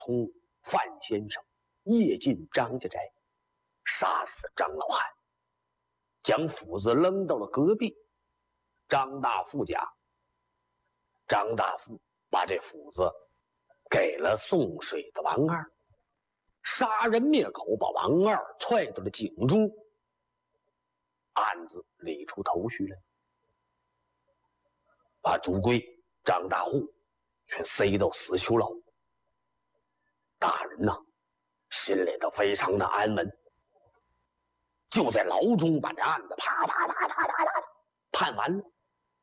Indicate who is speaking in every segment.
Speaker 1: 同范先生夜进张家寨，杀死张老汉，将斧子扔到了隔壁张大富家。张大富把这斧子给了送水的王二，杀人灭口，把王二踹到了井中，案子理出头绪来，把朱贵、张大户全塞到死囚牢。大人呐，心里头非常的安稳，就在牢中把这案子啪啪啪啪啪啪判完了。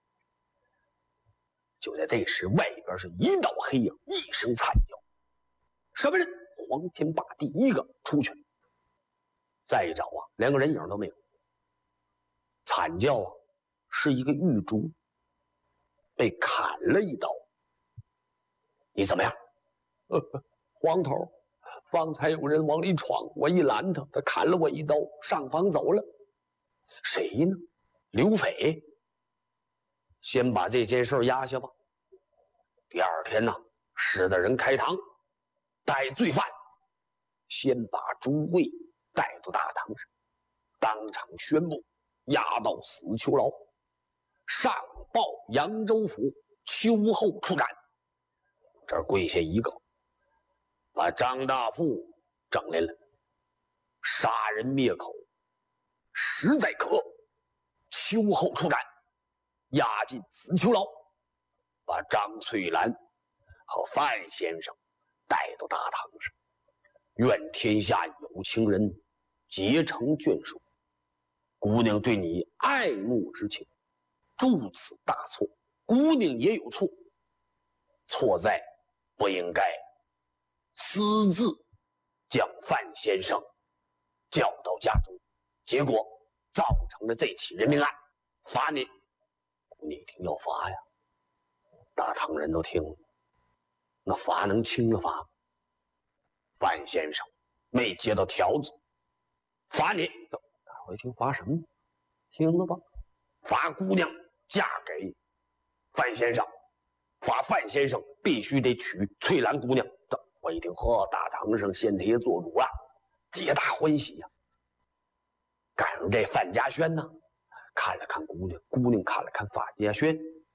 Speaker 1: 就在这时，外边是一道黑影，一声惨叫，什么人？黄天霸第一个出去了。再一找啊，连个人影都没有。惨叫啊，是一个狱卒被砍了一刀。你怎么样？黄头，方才有人往里闯，我一拦他，他砍了我一刀，上房走了。谁呢？刘匪。先把这件事压下吧。第二天呢，使的人开堂逮罪犯，先把朱贵带到大堂上，当场宣布押到死囚牢，上报扬州府，秋后处斩。这儿跪下一个，把张大富整来了，杀人灭口，实在可恶，秋后处斩，押进死囚牢，把张翠兰和范先生带到大堂上，愿天下有情人结成眷属。姑娘对你爱慕之情，铸此大错。姑娘也有错，错在不应该私自将范先生叫到家中，结果造成了这起人命案，罚你。你一听要罚呀，大堂人都听了，那罚能轻了罚？范先生没接到条子，罚你。大伙一听罚什么？听了吧，罚姑娘嫁给范先生，罚范先生必须得娶翠兰姑娘。我一听，呵，大堂上先爹做主了，皆大欢喜呀。赶上这范家轩呢，看了看姑娘，姑娘看了看范家轩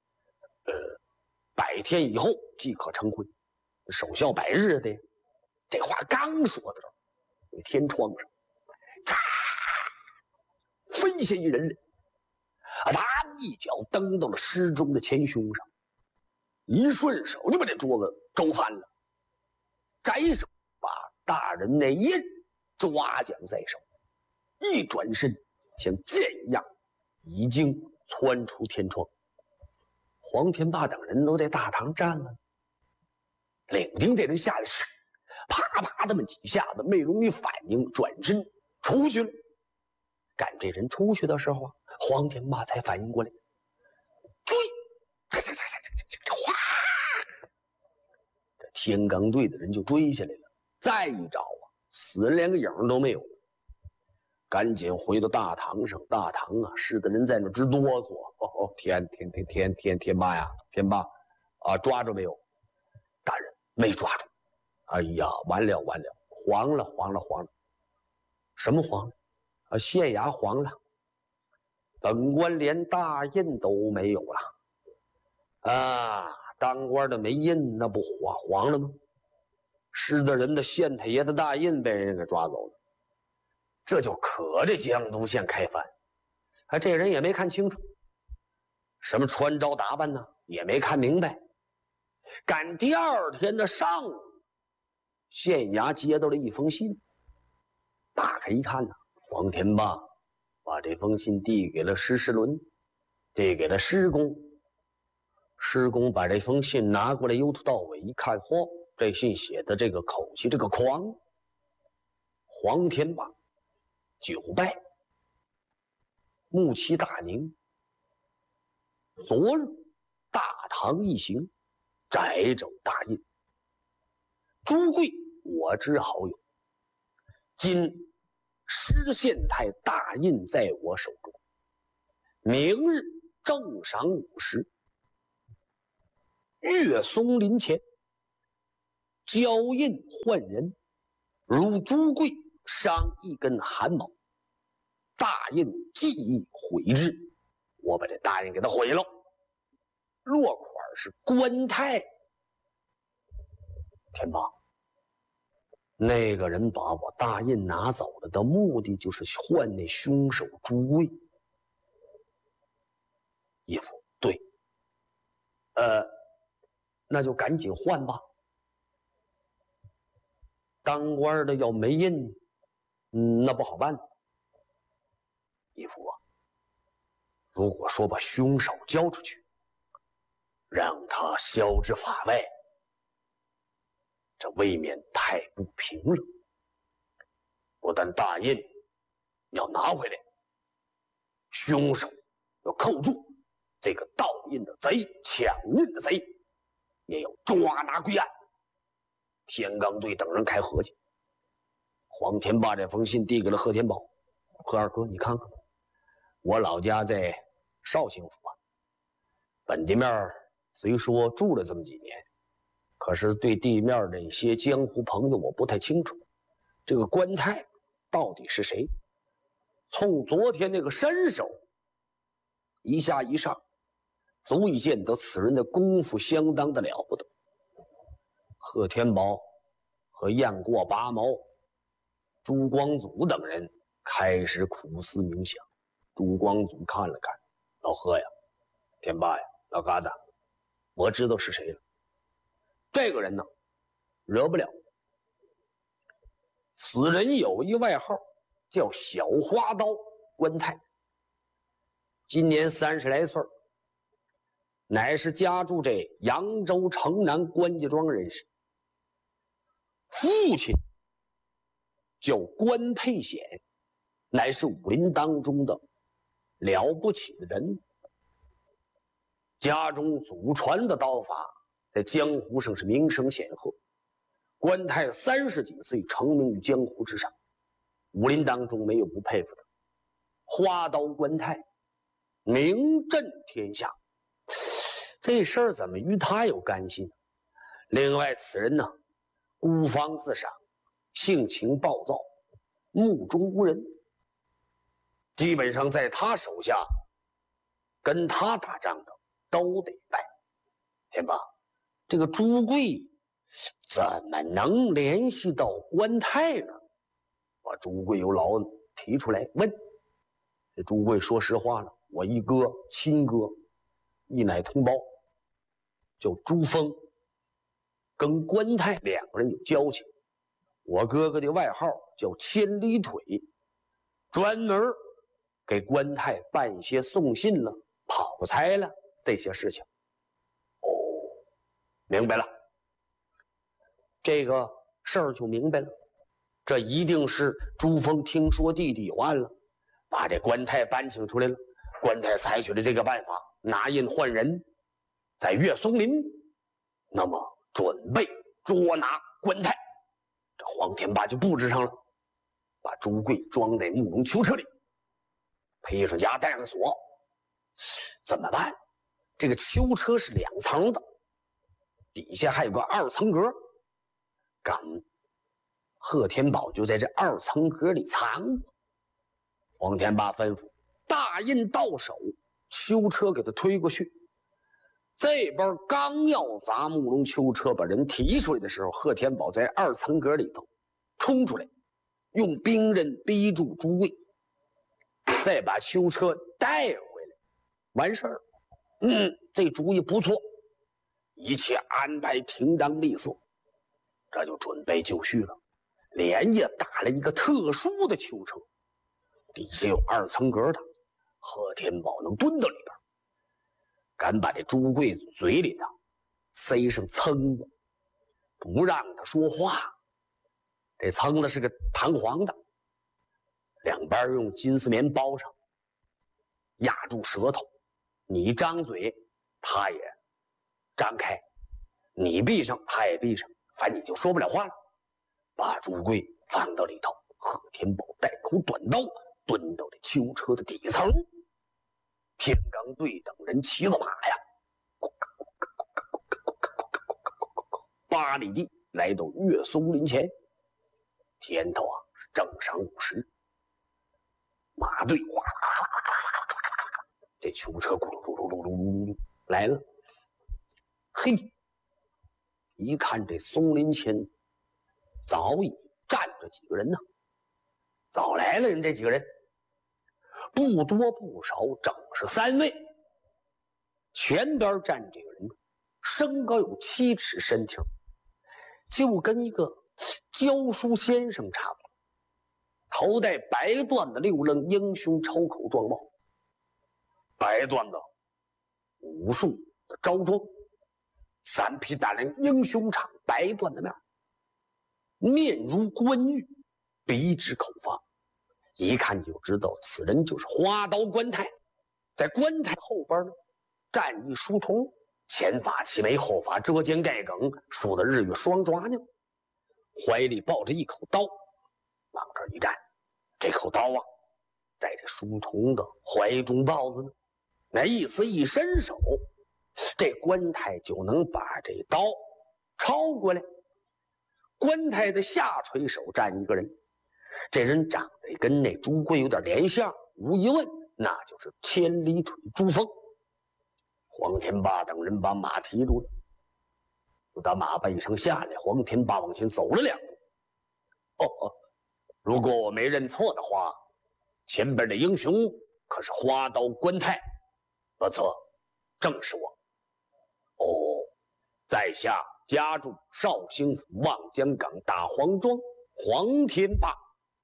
Speaker 1: ，100天以后即可成婚，守孝100日的。这话刚说到这儿，那天窗上飞下一人来，他一脚蹬到了尸中的前胸上，一顺手就把这桌子周翻了，摘手把大人那印抓将在手，一转身像箭一样已经窜出天窗。黄天霸等人都在大堂站了，领丁这人下来，啪啪这么几下子没容易反应，转身出去了。赶这人出去的时候啊，黄天霸才反应过来，追！哗！这天罡队的人就追下来了。再一找啊，死人连个影都没有了。赶紧回到大堂上，大堂啊，是的人在那直哆嗦。天霸呀，天霸啊，抓着没有？大人没抓住。哎呀，完了，黄了！什么黄了？啊，县衙黄了，本官连大印都没有了啊！当官的没印，那不黄了吗？失的人的县太爷的大印被人给抓走了，这就可这江都县开饭。这人也没看清楚，什么穿着打扮呢，也没看明白。赶第二天的上午，县衙接到了一封信，打开一看呢，黄天霸把这封信递给了施世伦，递给了施公。施公把这封信拿过来，由头到尾一看，嚯，这信写的这个口气，这个狂。黄天霸9拜，木期大宁，昨日大唐一行，摘走大印。朱贵我之好友，今施县太大印在我手中，明日正晌午时，岳松林前， 交印换人，如朱贵伤一根汗毛，大印记忆毁之。我把这大印给他毁了。落款是关泰。天霸，那个人把我大印拿走了的目的就是换那凶手朱贵。义父，对，那就赶紧换吧。当官的要没印，那不好办。义父啊，如果说把凶手交出去，让他消之法外，这未免太不平了。不但大印要拿回来，凶手要扣住，这个盗印的贼、抢印的贼也要抓拿归案。天罡队等人开合计。黄天霸这封信递给了贺天宝：“贺二哥，你看看，我老家在绍兴府啊，本地面虽说住了这么几年，可是对地面的一些江湖朋友我不太清楚。这个关泰到底是谁？从昨天那个身手一下一上，足以见得此人的功夫相当的了不得。”贺天宝和雁过拔毛、朱光祖等人开始苦思冥想。朱光祖看了看：“老贺呀，天霸呀，老疙瘩，我知道是谁了。这个人呢，惹不了。此人有一外号，叫小花刀关泰，今年30来岁，乃是家住这扬州城南关家庄人士。父亲叫关沛显，乃是武林当中的了不起的人。家中祖传的刀法在江湖上是名声显赫。关泰30几岁成名于江湖之上，武林当中没有不佩服的。花刀关泰名震天下，这事儿怎么与他有干系呢？另外，此人呢，孤芳自赏，性情暴躁，目中无人。基本上在他手下，跟他打仗的都得败。天霸，这个朱贵怎么能联系到关泰呢？把朱贵由牢提出来问。这朱贵说实话了：“我一哥亲哥，一奶同胞，叫朱峰，跟关泰2个人有交情。我哥哥的外号叫千里腿，专门给关泰办一些送信了、跑差了这些事情。”哦，明白了，这个事儿就明白了。这一定是朱峰听说弟弟有案了，把这关泰搬请出来了。关泰采取了这个办法，拿印换人，在岳松林，那么准备捉拿关泰。这黄天霸就布置上了，把朱贵装在木龙囚车里，配上夹，带上锁。怎么办？这个囚车是2层的，底下还有个2层格。贺天宝就在这2层格里藏着。黄天霸吩咐大印到手，囚车给他推过去。这边刚要砸木龙囚车把人提出来的时候，贺天宝在2层格里头冲出来，用兵刃逼住朱贵，再把囚车带回来，完事儿。这主意不错，一切安排停当利索，这就准备就绪了。连夜打了一个特殊的囚车，底下有2层格的，贺天宝能蹲到里边，敢把这朱贵嘴里头塞上蛏子，不让他说话。这蛏子是个弹簧的，两边用金丝棉包上，压住舌头。你张嘴，他也张开；你闭上，他也闭上，反正你就说不了话了。把朱贵放到里头，贺天宝带口短刀蹲到这囚车的底层。天罡队等人骑了马呀，8里地来到岳松林前。天头啊是正晌午时，马队哗，这囚车咕噜噜噜噜噜噜来了。嘿，一看这松林前早已站着几个人呢，早来了人这几个人，不多不少，整是3位。前边站这个人身高有7尺身挺，就跟一个教书先生差不多，头戴白缎子6楞英雄抽口状帽，白缎子武术的着装，3匹大梁英雄场白缎的面如冠玉，鼻直口发，一看就知道此人就是花刀关太。在关太后边呢，站一书童，前发齐眉，后发遮肩盖梗，梳的日月双抓呢，怀里抱着一口刀，往这一站，这口刀啊，在这书童的怀中抱着呢。那意思一伸手，这关太就能把这刀抄过来。关太的下垂手站一个人，这人长得跟那朱贵有点连相，无疑问，那就是千里腿朱峰。黄天霸等人把马提住了，就打马背上下来。黄天霸往前走了2步。如果我没认错的话，前边的英雄可是花刀关太。不错，正是我。在下家住绍兴府望江港大黄庄，黄天霸。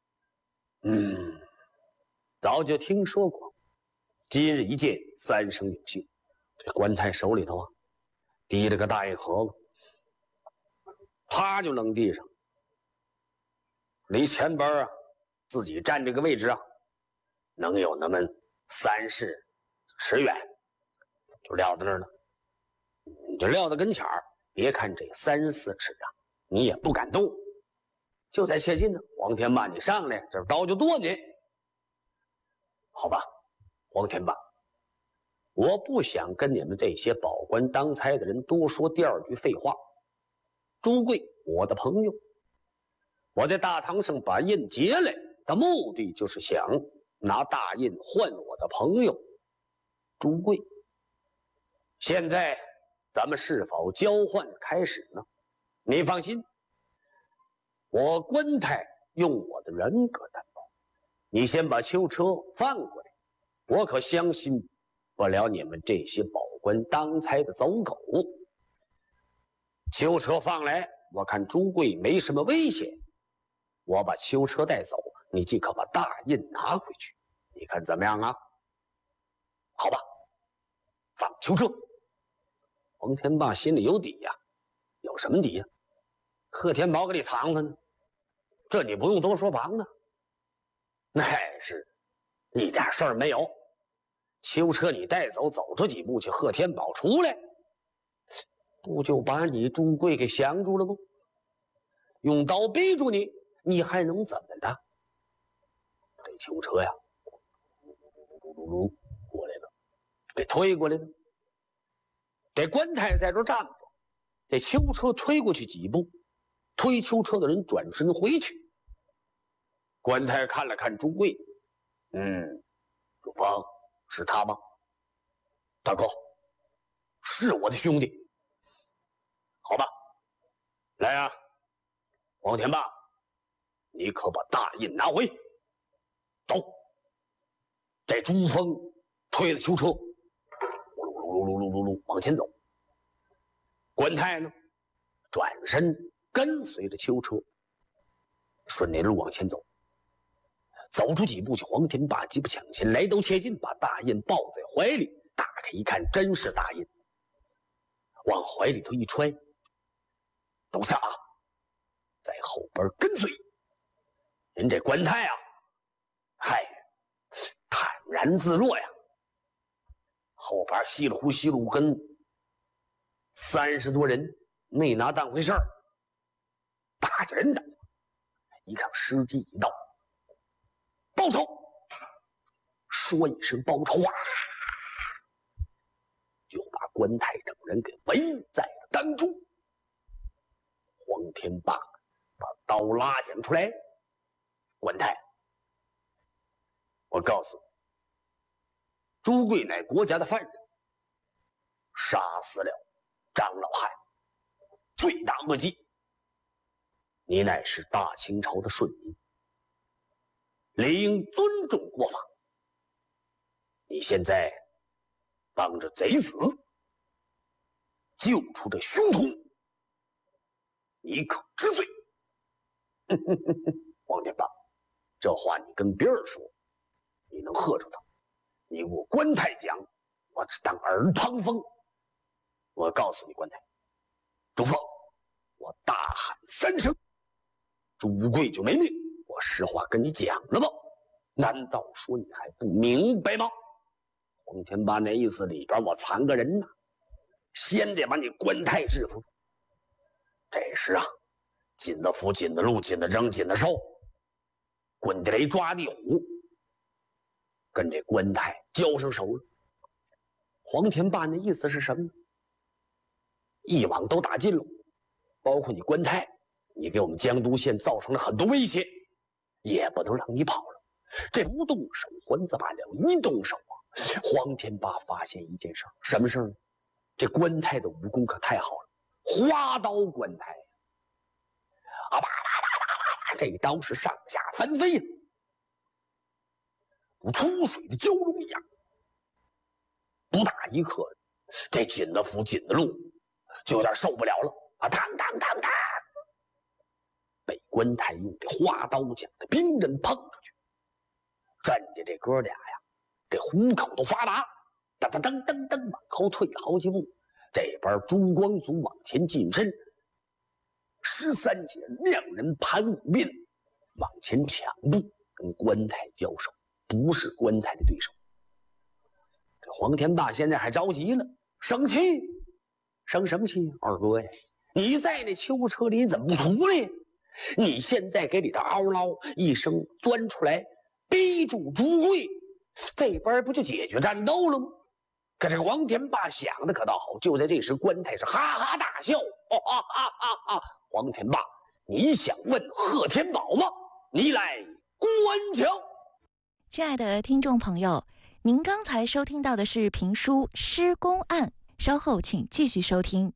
Speaker 1: 早就听说过，今日一见3生有幸。这关太手里头啊，提着个大硬盒子，啪就扔地上，离前边啊自己站这个位置啊，能有那么30尺远，就撂在那儿呢。你就撂到跟前儿，别看这34尺啊，你也不敢动，就在切近呢。黄天霸，你上来，这刀就剁你。好吧，黄天霸，我不想跟你们这些保官当差的人多说第2句废话。朱贵，我的朋友，我在大堂上把印结来的目的就是想拿大印换我的朋友朱贵。现在咱们是否交换开始呢？你放心，我关太用我的人格担保，你先把囚车放过来，我可相信不了你们这些保官当差的走狗。囚车放来，我看朱贵没什么危险，我把囚车带走，你即可把大印拿回去，你看怎么样啊？好吧，放囚车。黄天霸心里有底呀，有什么底呀？贺天宝给你藏着呢，这你不用多说旁的，那是一点事儿没有。囚车你带走，走出几步去，贺天宝出来，不就把你朱贵给降住了吗？用刀逼住你，你还能怎么的？这囚车呀，过来了，给推过来了。这关太在这站着，这囚车推过去几步，推囚车的人转身回去。关太看了看朱贵，朱峰，是他吗？大哥，是我的兄弟。好吧，来啊，黄天霸，你可把大印拿回。走。这朱峰推着囚车，噜往前走。关太呢，转身跟随着囚车，顺那路往前走。走出几步去，黄天霸急不抢前，来到切近，把大印抱在怀里，打开一看，真是大印，往怀里头一揣。都下啊，在后边跟随。人这关太啊，嗨，坦然自若呀。后边稀里呼稀路跟30多人，没拿当回事儿，打着人的。一看时机已到，报仇！说一声报仇啊，就把关太等人给围在了当中。 黄天霸把刀拉将出来，关太，我告诉你，朱贵乃国家的犯人，杀死了张老汉，罪大恶极。你乃是大清朝的顺民，理应尊重国法。你现在帮着贼子救出这凶徒，你可知罪？黄天霸，这话你跟别人说，你能喝住他？你给我关太讲，我只当耳旁风。我告诉你，关太，朱凤，我大喊3声，朱贵就没命。我实话跟你讲了吧，难道说你还不明白吗？黄天霸那意思里边我藏个人呢，先得把你关太制服住。这时啊，紧的扶，紧的路，紧的扔，紧的收，滚地雷抓地虎，跟这关太交上手了。黄天霸那意思是什么呢？一网都打尽了，包括你关太，你给我们江都县造成了很多威胁，也不能让你跑了。这不动手还则罢了，一动手啊，黄天霸发现一件事，什么事呢？这关太的武功可太好了，花刀关太啊，叭叭叭叭，这刀是上下翻飞呀，如出水的蛟龙一样。不大一刻，这紧的扶，紧的路，就有点受不了了啊！当当当当，被关太用这花刀将的兵刃碰出去，站着这哥俩呀，这虎口都发麻，噔噔噔噔噔往后退好几步。这边朱光祖往前近身，13姐两人盘五鞭往前抢步，跟关太交手，不是关太的对手。这黄天霸现在还着急了，生气，生什么气？二哥呀，你在那囚车里怎么不出来？你现在给里头嗷唠一声钻出来，逼住朱贵，这边不就解决战斗了吗？可这个黄天霸想的可倒好，就在这时，关太是哈哈大笑，哈哈哈哈！黄天霸，你想问贺天宝吗？你来观瞧。
Speaker 2: 亲爱的听众朋友，您刚才收听到的是评书《施公案》，稍后请继续收听。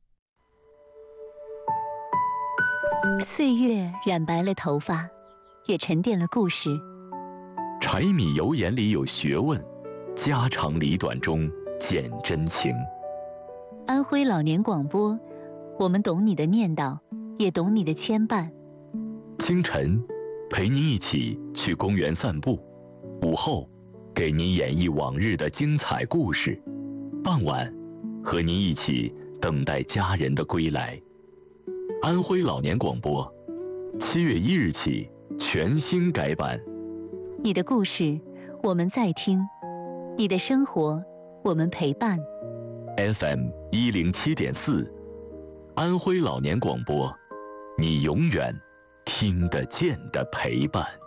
Speaker 3: 岁月染白了头发，也沉淀了故事。
Speaker 4: 柴米油盐里有学问，家长里短中见真情。
Speaker 3: 安徽老年广播，我们懂你的念叨，也懂你的牵绊。
Speaker 4: 清晨陪您一起去公园散步，午后给您演绎往日的精彩故事，傍晚和您一起等待家人的归来。安徽老年广播7月1日起全新改版。
Speaker 3: 你的故事我们在听，你的生活我们陪伴。
Speaker 4: FM 107.4，安徽老年广播，你永远听得见的陪伴。